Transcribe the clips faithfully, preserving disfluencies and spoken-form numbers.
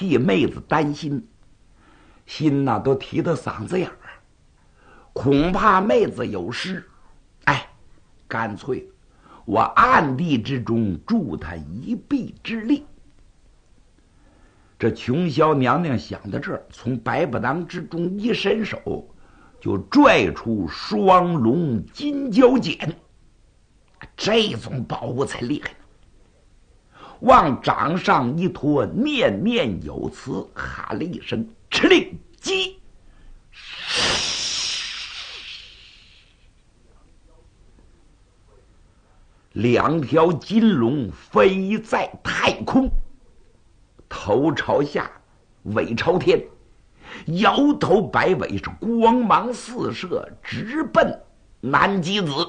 替妹子担心，心呐都提到嗓子眼儿，恐怕妹子有事。哎，干脆我暗地之中助她一臂之力。这琼霄娘娘想到这儿，从百宝囊之中一伸手，就拽出双龙金蛟剪。这种宝物才厉害呢！往掌上一托，念念有词，喊了一声“敕令击”，两条金龙飞在太空，头朝下，尾朝天，摇头摆尾，是光芒四射，直奔南极子。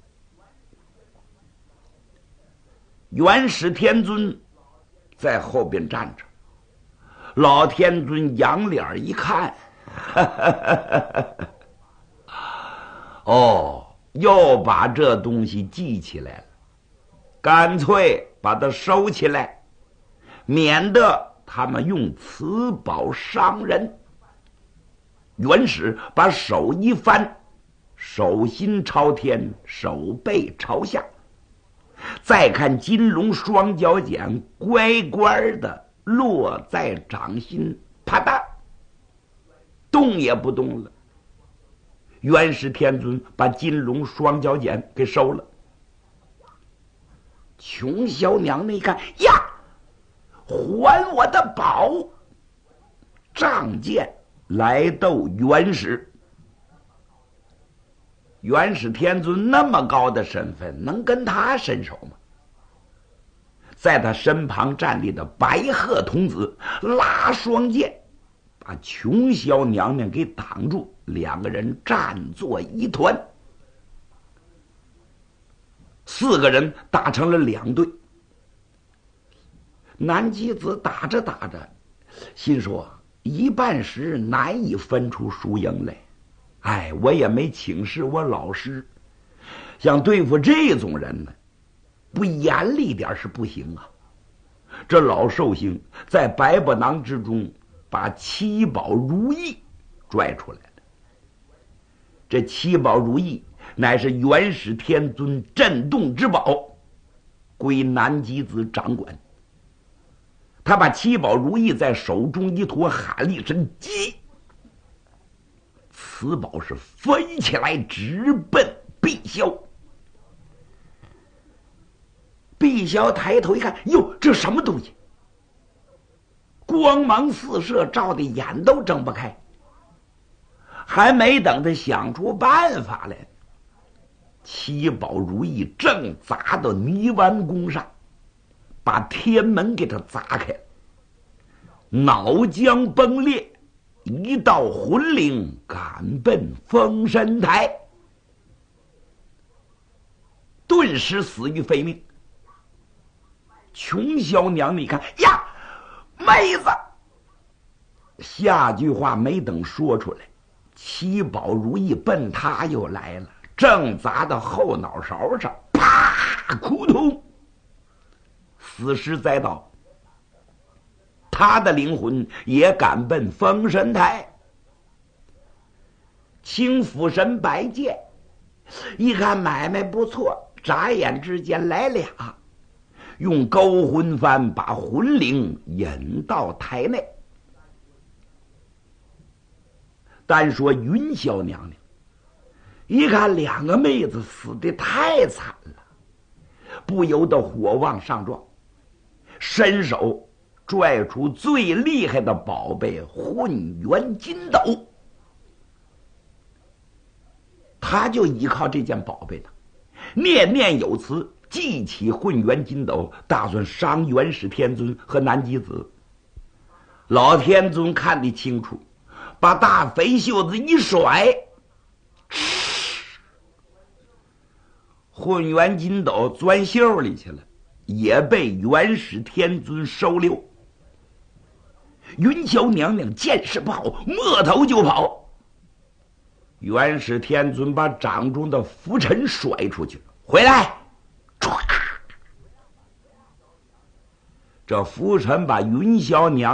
元始天尊在后边站着，老天尊仰脸一看，哈哈哈哈，哦，又把这东西记起来了，干脆把它收起来，免得他们用此宝伤人。元始把手一翻，手心朝天，手背朝下，再看金龙双脚剪乖乖的落在掌心，啪嗒，动也不动了。元始天尊把金龙双脚剪给收了。琼霄娘娘一看呀，还我的宝！仗剑来斗元始。元始天尊那么高的身份，能跟他伸手吗？在他身旁站立的白鹤童子拉双剑，把琼霄娘娘给挡住，两个人战作一团。四个人打成了两队。南极子打着打着，心说一半时难以分出输赢来。哎，我也没请示我老师，想对付这种人呢，不严厉点是不行啊。这老寿星在百宝囊之中把七宝如意拽出来了。这七宝如意乃是元始天尊镇洞之宝，归南极子掌管。他把七宝如意在手中一托，喊了一声击，此宝是飞起来直奔碧霄。碧霄抬头一看，哟，这什么东西？光芒四射，照的眼都睁不开。还没等他想出办法来，七宝如意正砸到泥丸宫上，把天门给他砸开，脑浆崩裂，一道魂灵赶奔封神台，顿时死于非命。琼霄娘娘一看呀，妹子！下句话没等说出来，七宝如意奔他又来了，正砸到后脑勺上，啪，扑通，死尸栽倒。他的灵魂也赶奔封神台。青府神白剑一看买卖不错，眨眼之间来俩，用勾魂幡把魂灵引到台内。单说云霄娘娘一看两个妹子死得太惨了，不由得火往上撞，伸手拽出最厉害的宝贝混元金斗。他就依靠这件宝贝呢，念念有词，记起混元金斗，打算伤元始天尊和南极子。老天尊看得清楚，把大肥袖子一甩，混元金斗钻袖里去了，也被元始天尊收留。云霄娘娘见势不好，摸头就跑。元始天尊把掌中的拂尘甩出去，回来！唰，这拂尘把云霄娘